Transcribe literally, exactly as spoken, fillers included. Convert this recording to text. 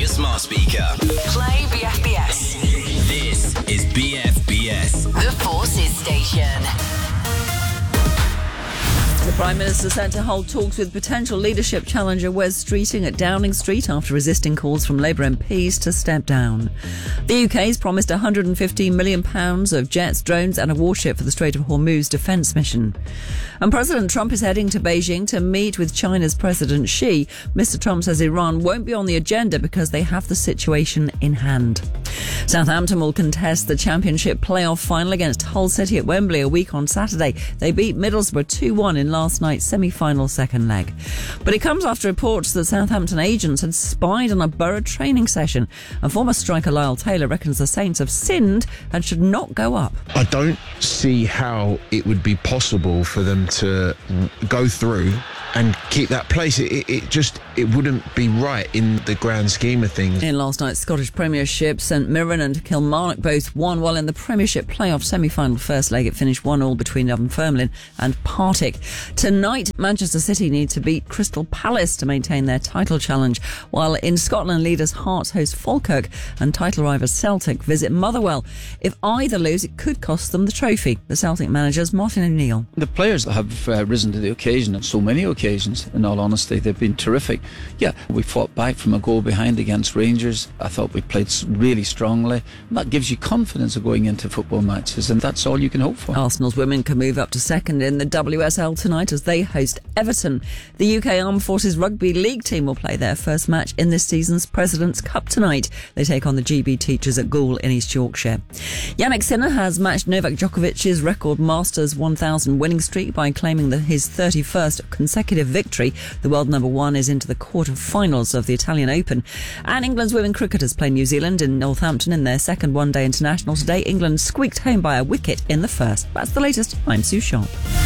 your smart speaker. Play B F B S. This is B F B S. The Forces Station. The Prime Minister set to hold talks with potential leadership challenger Wes Streeting at Downing Street after resisting calls from Labour M Ps to step down. The U K's promised one hundred fifteen million pounds of jets, drones and a warship for the Strait of Hormuz defence mission. And President Trump is heading to Beijing to meet with China's President Xi. Mister Trump says Iran won't be on the agenda because they have the situation in hand. Southampton will contest the Championship playoff final against Hull City at Wembley a week on Saturday. They beat Middlesbrough two one in last night's semi-final second leg. But it comes after reports that Southampton agents had spied on a Borough training session. And former striker Lyle Taylor reckons the Saints have sinned and should not go up. I don't see how it would be possible for them to go through and keep that place. It, it, it just, it wouldn't be right in the grand scheme of things. In last night's Scottish Premiership, St Mirren and Kilmarnock both won, while in the Premiership playoff semi-final first leg it finished one all between Dunfermline and Partick. Tonight, Manchester City need to beat Crystal Palace to maintain their title challenge, while in Scotland, leaders Hearts host Falkirk and title rivals Celtic visit Motherwell. If either lose, it could cost them the trophy. The Celtic manager's Martin O'Neill. The players have uh, risen to the occasion on so many occasions. In all honesty, they've been terrific. Yeah, we fought back from a goal behind against Rangers. I thought we played really strongly. And that gives you confidence of going into football matches, and that's all you can hope for. Arsenal's women can move up to second in the W S L tonight as they host Everton. The U K Armed Forces Rugby League team will play their first match in this season's President's Cup tonight. They take on the G B Teachers at Goole in East Yorkshire. Yannick Sinner has matched Novak Djokovic's record Masters one thousand winning streak by claiming the, his thirty-first consecutive victory. The world number one is into the quarter-finals of the Italian Open. And England's women cricketers play New Zealand in Northampton in their second one-day international today. England squeaked home by a wicket in the first. That's the latest. I'm Sue Sharp.